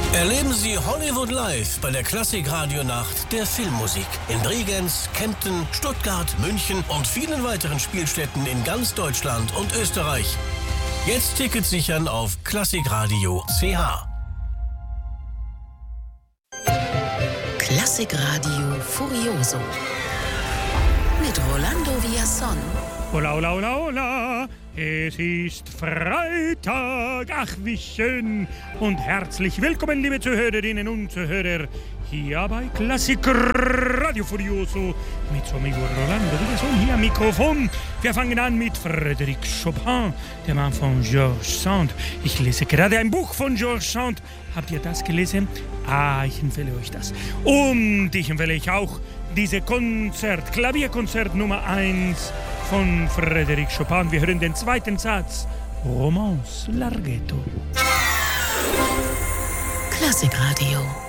Erleben Sie Hollywood Live bei der Klassik-Radio-Nacht der Filmmusik in Bregenz, Kempten, Stuttgart, München und vielen weiteren Spielstätten in ganz Deutschland und Österreich. Jetzt Tickets sichern auf klassikradio.ch. Klassikradio Furioso mit Rolando Villazón. Hola, hola, hola, hola. Es ist Freitag. Ach, wie schön. Und herzlich willkommen, liebe Zuhörerinnen und Zuhörer, hier bei Klassikradio Furioso mit so amigo Rolando Villazón hier am Mikrofon. Wir fangen an mit Frédéric Chopin, der Mann von Georges Sand. Ich lese gerade ein Buch von Georges Sand. Habt ihr das gelesen? Ich empfehle euch das. Und ich empfehle euch auch diese Klavierkonzert Nummer 1 von Frédéric Chopin. Wir hören den zweiten Satz. Romance Larghetto. Klassikradio.